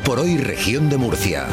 por Hoy Región de Murcia.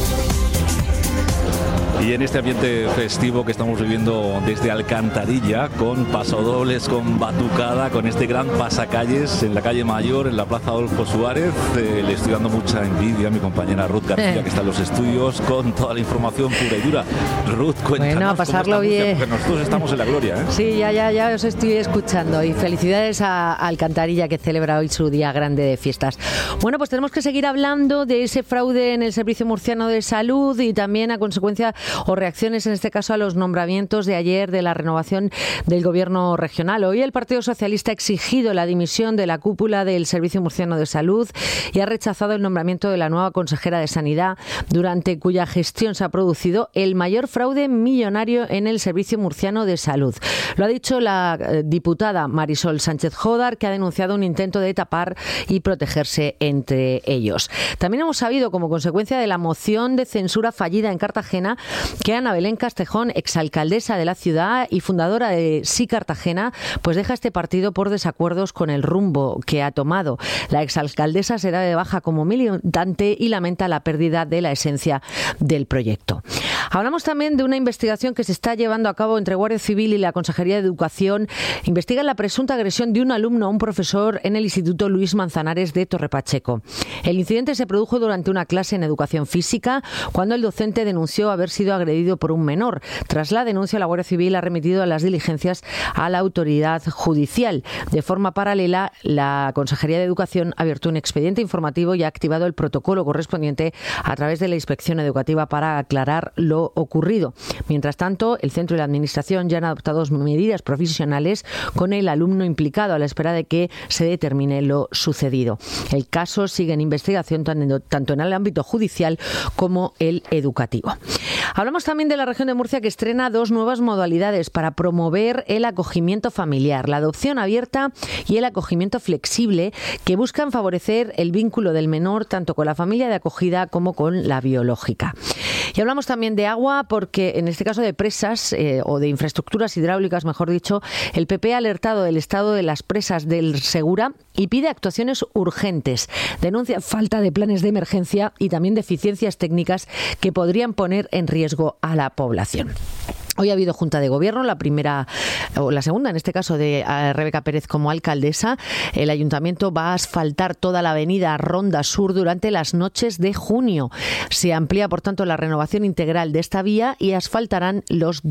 Y en este ambiente festivo que estamos viviendo desde Alcantarilla, con pasodobles, con batucada, con este gran pasacalles en la calle Mayor, en la Plaza Adolfo Suárez, le estoy dando mucha envidia a mi compañera Ruth García, que está en los estudios con toda la información pura y dura. Ruth, cuéntanos. Bueno, a pasarlo bien. Porque nosotros estamos en la gloria, ¿eh? Sí, ya os estoy escuchando. Y felicidades a Alcantarilla, que celebra hoy su día grande de fiestas. Bueno, pues tenemos que seguir hablando de ese fraude en el Servicio Murciano de Salud y también a consecuencia o reacciones, en este caso, a los nombramientos de ayer de la renovación del Gobierno regional. Hoy el Partido Socialista ha exigido la dimisión de la cúpula del Servicio Murciano de Salud y ha rechazado el nombramiento de la nueva consejera de Sanidad, durante cuya gestión se ha producido el mayor fraude millonario en el Servicio Murciano de Salud. Lo ha dicho la diputada Marisol Sánchez Jódar, que ha denunciado un intento de tapar y protegerse entre ellos. También hemos sabido, como consecuencia de la moción de censura fallida en Cartagena, que Ana Belén Castejón, exalcaldesa de la ciudad y fundadora de Sí Cartagena, pues deja este partido por desacuerdos con el rumbo que ha tomado. La exalcaldesa se da de baja como militante y lamenta la pérdida de la esencia del proyecto. Hablamos también de una investigación que se está llevando a cabo entre Guardia Civil y la Consejería de Educación. Investigan la presunta agresión de un alumno a un profesor en el Instituto Luis Manzanares de Torrepacheco. El incidente se produjo durante una clase en Educación Física, cuando el docente denunció haber sido agredido por un menor. Tras la denuncia, la Guardia Civil ha remitido las diligencias a la autoridad judicial. De forma paralela, la Consejería de Educación ha abierto un expediente informativo y ha activado el protocolo correspondiente a través de la Inspección Educativa para aclarar lo ocurrido. Mientras tanto, el centro y la Administración ya han adoptado medidas provisionales con el alumno implicado, a la espera de que se determine lo sucedido. El caso sigue en investigación tanto en el ámbito judicial como el educativo. Hablamos también de la región de Murcia, que estrena 2 nuevas modalidades para promover el acogimiento familiar: la adopción abierta y el acogimiento flexible, que buscan favorecer el vínculo del menor tanto con la familia de acogida como con la biológica. Y hablamos también de agua, porque en este caso de presas o de infraestructuras hidráulicas, mejor dicho, el PP ha alertado del estado de las presas del Segura y pide actuaciones urgentes. Denuncia falta de planes de emergencia y también deficiencias técnicas que podrían poner en riesgo a la población. Hoy ha habido Junta de Gobierno, la primera o la segunda, en este caso, de Rebeca Pérez como alcaldesa. El Ayuntamiento va a asfaltar toda la avenida Ronda Sur durante las noches de junio. Se amplía, por tanto, la renovación integral de esta vía y asfaltarán los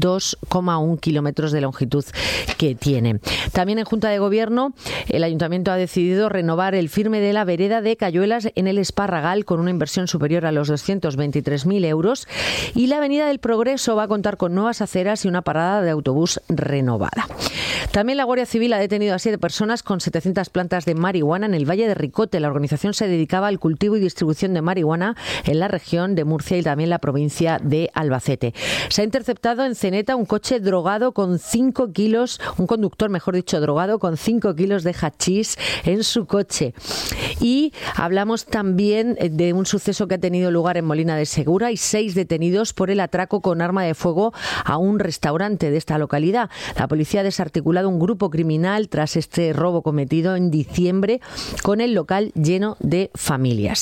2,1 kilómetros de longitud que tiene. También en Junta de Gobierno, el Ayuntamiento ha decidido renovar el firme de la vereda de Cayuelas en el Esparragal con una inversión superior a los 223.000 euros. Y la Avenida del Progreso va a contar con nuevas aceras y una parada de autobús renovada. También la Guardia Civil ha detenido a 7 personas con 700 plantas de marihuana en el Valle de Ricote. La organización se dedicaba al cultivo y distribución de marihuana en la región de Murcia y también la provincia de Albacete. Se ha interceptado en Ceneta un coche drogado con 5 kilos, un conductor, mejor dicho, drogado con 5 kilos de hachís en su coche. Y hablamos también de un suceso que ha tenido lugar en Molina de Segura y 6 detenidos por el atraco con arma de fuego a un restaurante de esta localidad. La policía ha desarticulado un grupo criminal tras este robo cometido en diciembre, con el local lleno de familias.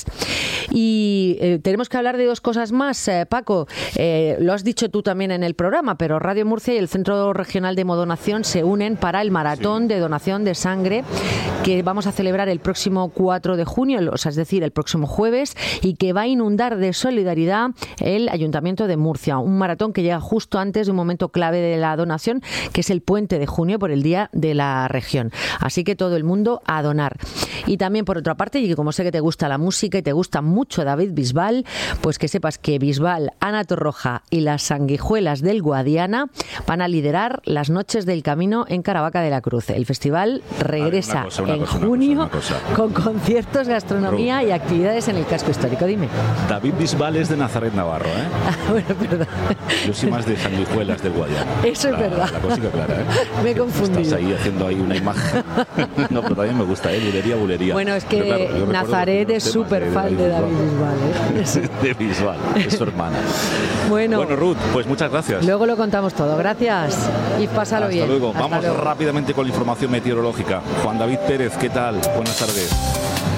Y tenemos que hablar de 2 cosas más, Paco. Lo has dicho tú también en el programa, pero Radio Murcia y el Centro Regional de Hemodonación se unen para el maratón de donación de sangre que vamos a celebrar el próximo 4 de junio, o sea, es decir, el próximo jueves, y que va a inundar de solidaridad el Ayuntamiento de Murcia. Un maratón que llega justo antes de un momento clave de la donación, que es el puente de junio por el Día de la Región. Así que todo el mundo a donar. Y también, por otra parte, y como sé que te gusta la música y te gusta mucho David Bisbal, pues que sepas que Bisbal, Ana Torroja y las Sanguijuelas del Guadiana van a liderar las Noches del Camino en Caravaca de la Cruz. El festival regresa en junio con conciertos, gastronomía y actividades en el casco histórico. Dime. David Bisbal es de Nazaret Navarro, ¿eh? Bueno, perdón. Yo soy más de Sanguijuelas del Guadiana. Eso es verdad. La cosita clara, ¿eh? Me he confundido. Estás ahí haciendo ahí una imagen. No, pero también me gusta, bulería. Bueno, es que claro, Nazaret es súper fan de David Bisbal, ¿eh? De Bisbal, es su hermana. Bueno, Ruth, pues muchas gracias. Luego lo contamos todo. Gracias. Y pásalo bien. Hasta luego. Vamos luego. Rápidamente con la información meteorológica. Juan David Pérez, ¿qué tal? Buenas tardes.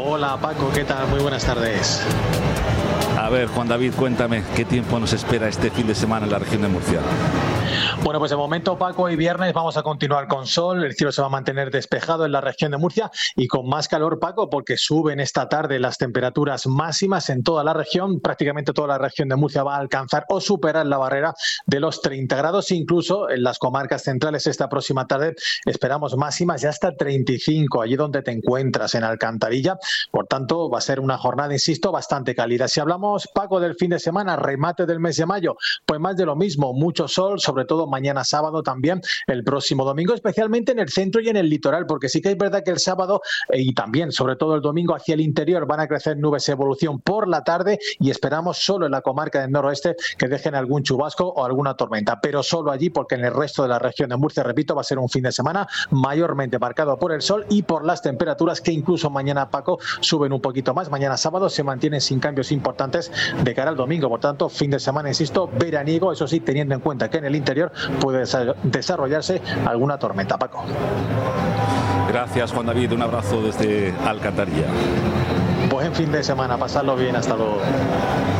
Hola Paco, ¿qué tal? Muy buenas tardes. A ver, Juan David, cuéntame, ¿qué tiempo nos espera este fin de semana en la región de Murcia? Bueno, pues de momento, Paco, hoy viernes vamos a continuar con sol, el cielo se va a mantener despejado en la región de Murcia y con más calor, Paco, porque suben esta tarde las temperaturas máximas en toda la región, prácticamente toda la región de Murcia va a alcanzar o superar la barrera de los 30 grados, incluso en las comarcas centrales esta próxima tarde esperamos máximas ya hasta 35, allí donde te encuentras, en Alcantarilla, por tanto va a ser una jornada, insisto, bastante cálida. Si hablamos, Paco, del fin de semana, remate del mes de mayo, pues más de lo mismo, mucho sol, sobre todo mañana sábado, también el próximo domingo, especialmente en el centro y en el litoral, porque sí que es verdad que el sábado y también, sobre todo el domingo, hacia el interior van a crecer nubes de evolución por la tarde y esperamos solo en la comarca del noroeste que dejen algún chubasco o alguna tormenta, pero solo allí, porque en el resto de la región de Murcia, repito, va a ser un fin de semana mayormente marcado por el sol y por las temperaturas que incluso mañana, Paco, suben un poquito más. Mañana sábado se mantienen sin cambios importantes de cara al domingo, por tanto, fin de semana, insisto, veraniego, eso sí, teniendo en cuenta que en el interior puede desarrollarse alguna tormenta, Paco. Gracias, Juan David, un abrazo desde Alcantarilla. Buen fin de semana, pasadlo bien, hasta luego.